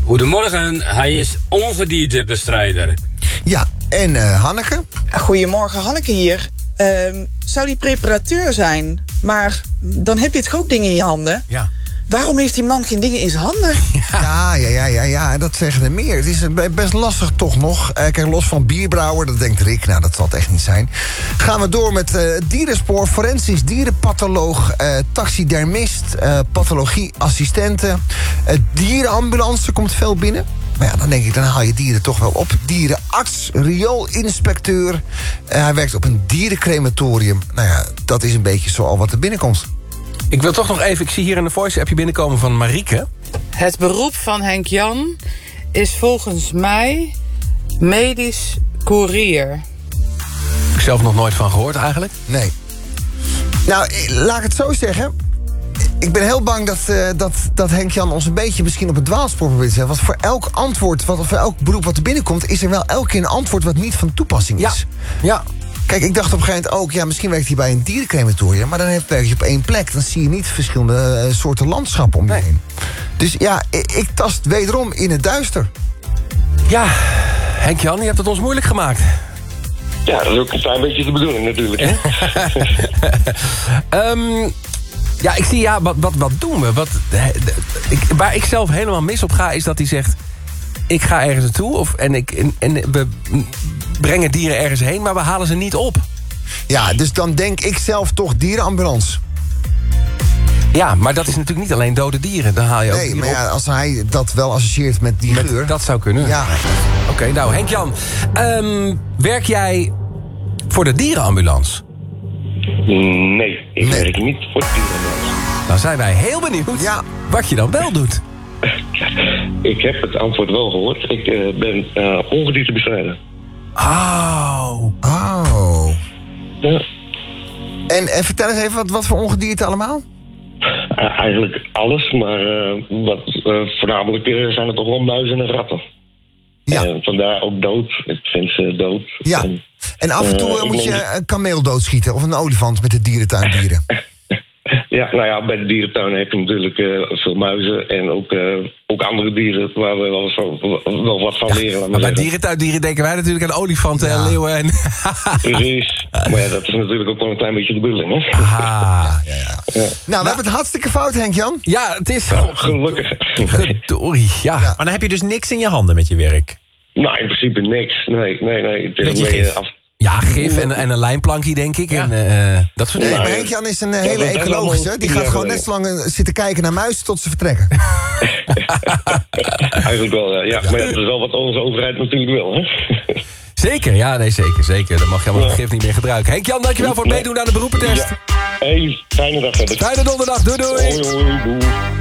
Goedemorgen, hij is ongediertebestrijder. Ja, en Hanneke? Goedemorgen, Hanneke hier. Zou die preparateur zijn? Maar dan heb je toch ook dingen in je handen? Ja. Waarom heeft die man geen dingen in zijn handen? Ja, dat zeggen er meer. Het is best lastig toch nog. Kijk, los van bierbrouwer, dat denkt Rick. Nou, dat zal het echt niet zijn. Gaan we door met dierenspoor, forensisch dierenpatholoog, taxidermist, pathologieassistenten. Dierenambulance komt veel binnen. Maar ja, dan denk ik, dan haal je dieren toch wel op. Dierenarts, rioolinspecteur. Hij werkt op een dierencrematorium. Nou ja, dat is een beetje zo al wat er binnenkomt. Ik wil toch nog even, ik zie hier in de voice-appje binnenkomen van Marieke. Het beroep van Henk Jan is volgens mij medisch koerier. Heb ik zelf nog nooit van gehoord eigenlijk. Nee. Nou, laat ik het zo zeggen. Ik ben heel bang dat Henk Jan ons een beetje misschien op het dwaalspoor probeert te zetten. Want voor elk antwoord, voor elk beroep wat er binnenkomt, is er wel elke keer een antwoord wat niet van toepassing is. Ja. Kijk, ik dacht op een gegeven moment ook, ja, misschien werkt hij bij een dierencrematorium, maar dan werk je op één plek. Dan zie je niet verschillende soorten landschappen om je heen. Dus ja, ik tast wederom in het duister. Ja, Henk Jan, je hebt het ons moeilijk gemaakt. Ja, dat is ook een klein beetje de bedoeling natuurlijk, hè? Ja, ik zie, wat doen we? Waar ik zelf helemaal mis op ga, is dat hij zegt, ik ga ergens naartoe en we brengen dieren ergens heen, maar we halen ze niet op. Ja, dus dan denk ik zelf toch dierenambulance. Ja, maar dat is natuurlijk niet alleen dode dieren. Dan haal je ook maar ja, op. als hij dat wel associeert met die geur. Dat zou kunnen. Ja. Oké, nou Henk Jan, werk jij voor de dierenambulance? Nee, ik werk niet voor de dierenambulance. Dan zijn wij heel benieuwd wat je dan wel doet. Ik heb het antwoord wel gehoord. Ik ben ongediertebestrijder. Oh. Ja. En vertel eens even, wat voor ongedierte allemaal? Eigenlijk alles, maar voornamelijk zijn het toch wel muizen en ratten. Ja. En vandaar ook dood. Ik vind ze dood. Ja. En af en toe moet je een kameel doodschieten of een olifant met de dierentuindieren. Ja, nou ja, bij de dierentuin heb je natuurlijk veel muizen en ook andere dieren waar we wel wat van leren. Maar bij dierentuindieren denken wij natuurlijk aan olifanten en leeuwen. En precies. Maar ja, dat is natuurlijk ook wel een klein beetje de bedoeling, hè? Ja. Nou, we hebben het hartstikke fout, Henk Jan. Ja, het is... Gelukkig. Verdorie, ja. Maar dan heb je dus niks in je handen met je werk? Nou, in principe niks. Nee. Het is beetje gif. Ja, gif en een lijnplankje, denk ik. Ja. En dat soort dingen. Maar Henk Jan is een hele ecologische. Die gaat gewoon net zo lang zitten kijken naar muizen tot ze vertrekken. Eigenlijk wel, ja. Maar dat is wel wat onze overheid natuurlijk wil, hè? Zeker, ja, nee, zeker. Dan mag je helemaal het gif niet meer gebruiken. Henk Jan, dankjewel voor het meedoen aan de beroepentest. Ja. Hey, fijne dag verder. Fijne donderdag, doei. Hoi.